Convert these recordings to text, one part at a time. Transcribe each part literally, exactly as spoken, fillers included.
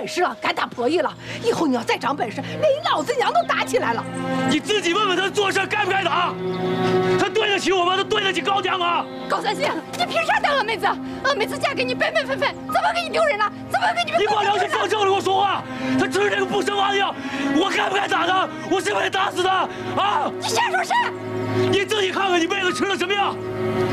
本事了，敢打婆姨了。以后你要再长本事，连你老子娘都打起来了。 你自己问问他做事该不该打？他对得起我吗？他对得起高娘吗？ 高三星，你凭啥当俺妹子？俺妹子嫁给你本本分分，怎么给你丢人了？怎么给你们？ 你把良心放正了，给我说话！他吃这个不生娃的药，我该不该打他？我是不是得打死他？啊！ 你瞎说啥？ 你自己看看你妹子吃了什么药。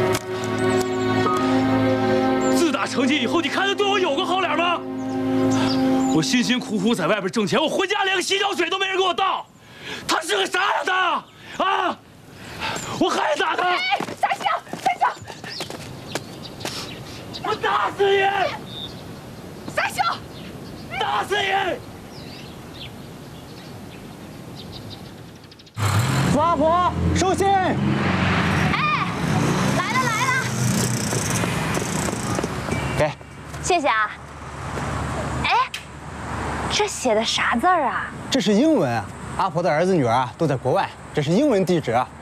自打成亲以后，你看他对我有个好脸吗？我辛辛苦苦在外边挣钱，我回家连个洗脚水都没人给我倒。他是个啥呀他？啊！我还打他！ 哎，三星，三星， 我打死你！ 三星， 打死你！ 福阿婆，收信。 哎，来了来了， 给， 谢谢啊。哎，这写的啥字儿啊？ 这是英文啊。阿婆的儿子女儿啊都在国外，这是英文地址啊。